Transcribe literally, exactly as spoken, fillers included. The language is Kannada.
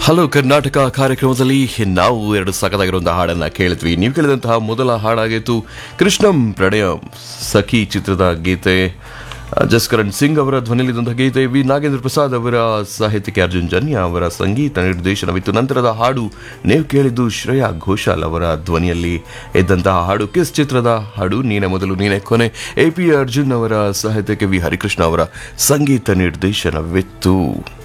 ಹಲೋ ಕರ್ನಾಟಕ ಕಾರ್ಯಕ್ರಮದಲ್ಲಿ ನಾವು ಎರಡು ಸಖತ್ತಾಗಿರುವಂತಹ ಹಾಡನ್ನ ಕೇಳಿದ್ವಿ. ನೀವು ಕೇಳಿದಂತಹ ಮೊದಲ ಹಾಡಾಗಿತ್ತು ಕೃಷ್ಣಂ ಪ್ರಣಯಂ ಸಖಿ ಚಿತ್ರದ ಗೀತೆ. ಜಸ್ಕರಣ್ ಸಿಂಗ್ ಅವರ ಧ್ವನಿಯಲ್ಲಿದ್ದಂತಹ ಗೀತೆ. ವಿ ನಾಗೇಂದ್ರ ಪ್ರಸಾದ್ ಅವರ ಸಾಹಿತ್ಯಕ್ಕೆ ಅರ್ಜುನ್ ಜನ್ಯ ಅವರ ಸಂಗೀತ ನಿರ್ದೇಶನವಿತ್ತು. ನಂತರದ ಹಾಡು ನೀವು ಕೇಳಿದ್ದು ಶ್ರೇಯಾ ಘೋಷಾಲ್ ಅವರ ಧ್ವನಿಯಲ್ಲಿ ಇದ್ದಂತಹ ಹಾಡು ಕಿಸ್ ಚಿತ್ರದ ಹಾಡು. ನೀನೆ ಮೊದಲು ನೀನೆ ಕೊನೆ. ಎ ಪಿ ಅರ್ಜುನ್ ಅವರ ಸಾಹಿತ್ಯಕ್ಕೆ ವಿ ಹರಿಕೃಷ್ಣ ಅವರ ಸಂಗೀತ ನಿರ್ದೇಶನವಿತ್ತು.